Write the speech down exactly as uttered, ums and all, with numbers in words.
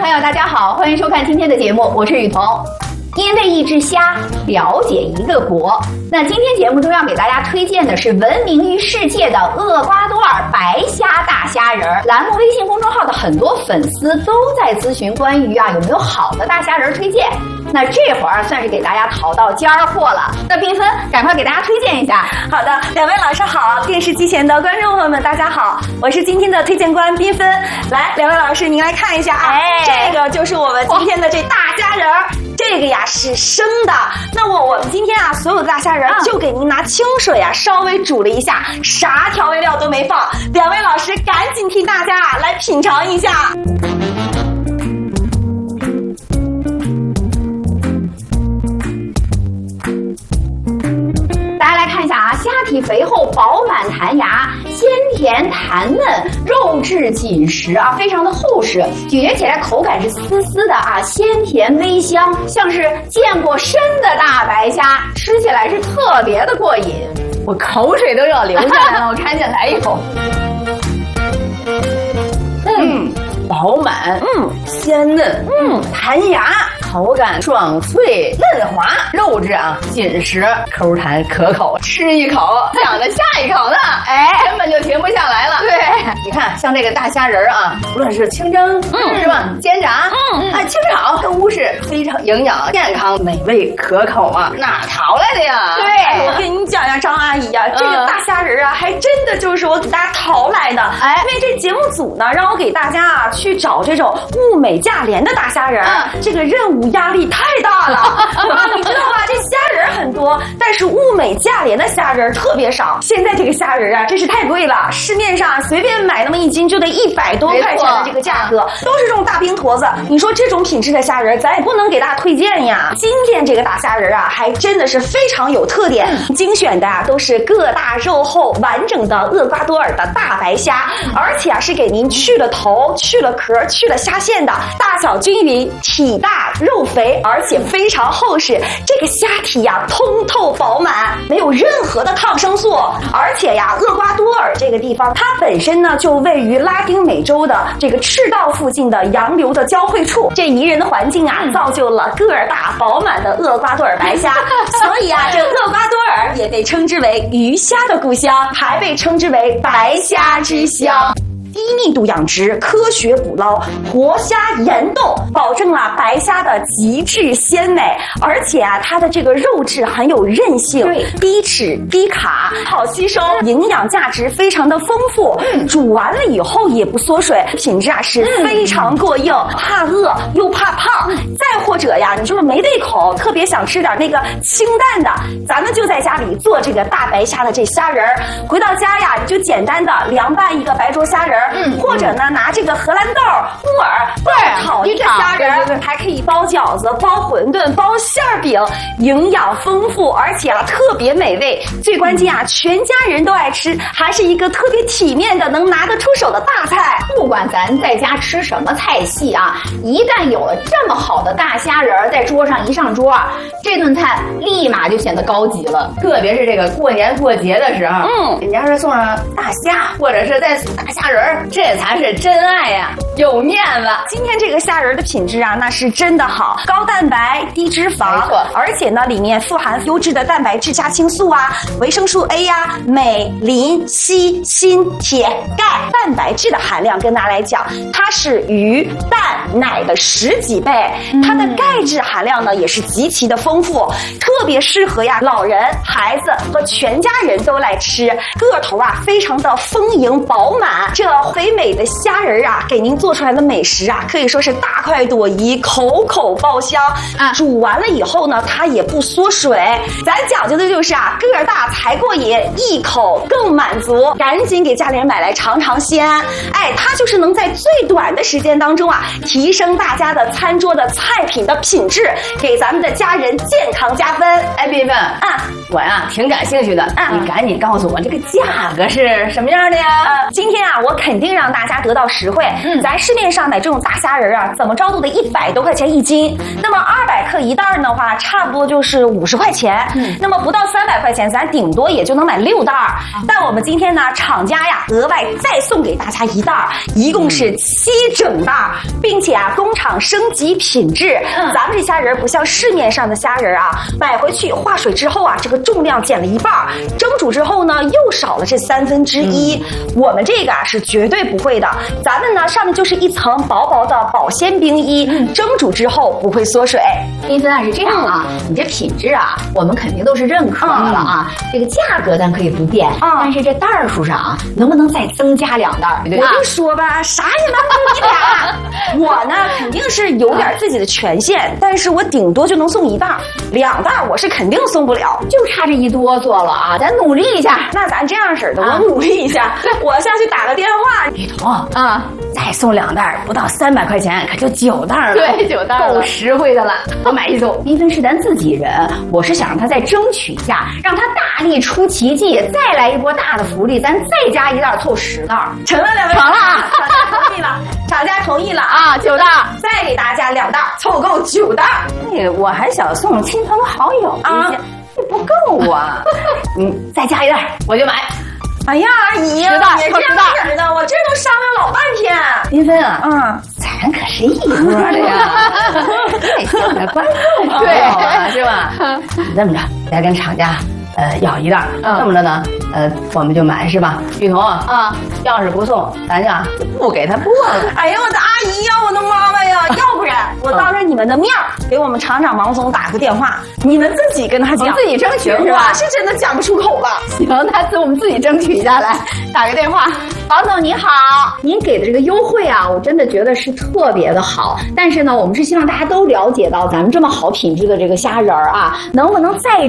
朋友，大家好，欢迎收看今天的节目，我是雨桐。因为一只虾了解一个国，那今天节目中要给大家推荐的是闻名于世界的厄瓜多尔白虾大虾仁儿。栏目微信公众号的很多粉丝都在咨询关于啊有没有好的大虾仁推荐。那这会儿算是给大家淘到尖儿货了。那缤纷，赶快给大家推荐一下。 好的，两位老师好，电视机前的观众朋友们，大家好，我是今天的推荐官缤纷。来，两位老师您来看一下啊，哎，这个就是我们今天的这大虾仁儿。这个呀是生的，那我我们今天啊所有的大虾仁就给您拿清水啊稍微煮了一下，啥调味料都没放。两位老师赶紧替大家来品尝一下。 大家来看一下啊，虾体肥厚饱满弹牙，鲜甜弹嫩，肉质紧实啊，非常的厚实，咀嚼起来口感是丝丝的啊，鲜甜微香，像是见过生的大白虾，吃起来是特别的过瘾，我口水都要流下来了，我赶紧来一口。 嗯，饱满，嗯，鲜嫩，嗯，弹牙。口感爽脆嫩滑，肉质啊紧实，口弹可口，吃一口想着下一口呢，哎，根本就停不下来了。对，你看像这个大虾仁啊，无论是清蒸，嗯，是吧？煎炸，嗯，啊，清炒都是非常营养、健康、美味、可口啊，哪淘来的呀？ 对，哎、我跟你讲呀，张阿姨呀、啊，这个大虾仁啊，还真的就是我给大家淘来的。哎，因为这节目组呢，让我给大家啊去找这种物美价廉的大虾仁，嗯、这个任务压力太大了啊！你知道吧？这虾仁很多，但是物美价廉的虾仁特别少。现在这个虾仁啊，真是太贵了，市面上随便买那么一斤就得一百多块钱的这个价格，都是这种大冰坨子。你说这种品质的虾仁，咱也不能给大家推荐呀。今天这个大虾仁啊，还真的是非常有特点，精选的啊都是个大肉厚、完整的厄瓜多尔的大白虾，而且啊是给您去了头、去了壳、去了虾线的，大小均匀，体大肉肥。而且非常厚实，这个虾体呀通透饱满，没有任何的抗生素。而且呀，厄瓜多尔这个地方，它本身呢就位于拉丁美洲的这个赤道附近的洋流的交汇处，这宜人的环境啊，造就了个儿大饱满的厄瓜多尔白虾。所以啊，这厄瓜多尔也被称之为鱼虾的故乡，还被称之为白虾之乡。低密度养殖，科学捕捞，活虾严冻，保证了白虾的极致鲜美。而且啊，它的这个肉质很有韧性，对，低脂低卡，好吸收，营养价值非常的丰富。嗯，煮完了以后也不缩水，品质啊是非常过硬，怕饿又怕胖。再或者呀，你就是没胃口，特别想吃点那个清淡的，咱们就在家里做这个大白虾的这虾仁儿。回到家呀，你就简单的凉拌一个白灼虾仁儿。嗯，或者呢，拿这个荷兰豆、木耳爆炒一个虾仁，对对对，还可以包饺子、包馄饨、包馅饼，营养丰富，而且啊特别美味。最关键啊，全家人都爱吃，还是一个特别体面的、能拿得出手的大菜。 不管咱在家吃什么菜系啊，一旦有了这么好的大虾仁在桌上一上桌啊，这顿菜立马就显得高级了。 特别是这个过年过节的时候，嗯，人家是送上大虾，或者是再大虾仁。这才是真爱呀，有面子。 今天这个虾仁的品质啊，那是真的好，高蛋白、低脂肪，没错。而且呢，里面富含优质的蛋白质虾青素啊、维生素 A 呀、啊、镁、磷、硒、锌、铁、钙，蛋白质的含量跟大家来讲，它是鱼、蛋、奶的十几倍。它的钙质含量呢，也是极其的丰富，特别适合呀老人、孩子和全家人都来吃。个头啊，非常的丰盈饱满。这肥美的虾仁啊，给您做出来的美食啊，可以说是大快朵颐，口口爆香啊！煮完了以后呢，它也不缩水。咱讲究的就是啊，个儿大才过瘾，一口更满足。赶紧给家里人买来尝尝鲜。哎，它就是能在最短的时间当中啊，提升大家的餐桌的菜品的品质，给咱们的家人健康加分。 哎，缤纷啊，我呀挺感兴趣的，啊、你赶紧告诉我这个价格是什么样的呀？ 呃，今天啊，我肯定让大家得到实惠。嗯，咱市面上买这种大虾仁啊，怎么着都得一百多块钱一斤。那么二百克一袋的话，差不多就是五十块钱。嗯，那么不到三百块钱，咱顶多也就能买六袋。嗯、但我们今天呢，厂家呀额外再送给大家一袋，一共是七整袋，并且啊，工厂升级品质，嗯、咱们这虾仁不像市面上的虾仁啊，买回去化水之后啊，这个重量减了一半，蒸煮之后呢又少了这三分之一。嗯、我们这个啊是绝对不会的，咱们呢上面就是一层薄薄的保鲜冰衣，嗯、蒸煮之后不会缩水。 缤纷啊是这样啊，嗯、你这品质啊，我们肯定都是认可的了啊。嗯、这个价格咱可以不变，嗯、但是这袋数上啊，能不能再增加两袋？对我就说吧，啥也能送你俩。我呢肯定是有点自己的权限，但是我顶多就能送一袋，两袋我是肯定送不了， 就差这一哆嗦了啊！咱努力一下。 那咱这样式的，我努力一下，我下去打个电话。 雨桐啊，再送两袋，不到三百块钱，可就九袋了。 对，九袋够实惠的了。我买一送。缤纷是咱自己人，我是想让他再争取一下，让他大力出奇迹，再来一波大的福利，咱再加一袋，凑十袋。 成了，两位， 成了啊！ 同意了，厂家同意了啊！九袋， 再给大家两袋，凑够九袋。 那我还想送亲朋好友啊，这不够啊！你再加一袋，我就买。 哎呀，阿姨呀，也这样式的，我这都商量老半天。 缤纷啊，嗯，咱可是一窝的呀，得向着观众朋友啊，是吧？你这么着，再跟厂家呃要一袋，嗯、这么着呢，呃，我们就买是吧？雨桐啊，啊，要是不送，咱呀就不给他播了。 哎呀，我的阿姨呀，我的妈妈呀，要不然我当着你们的面给我们厂长王总打个电话，你们自己跟他讲， 自己争取是吧？ 是真的讲不出口吧？ 行，那自我们自己争取一下来，打个电话。王总你好，您给的这个优惠啊，我真的觉得是特别的好。但是呢，我们是希望大家都了解到咱们这么好品质的这个虾仁儿啊，能不能再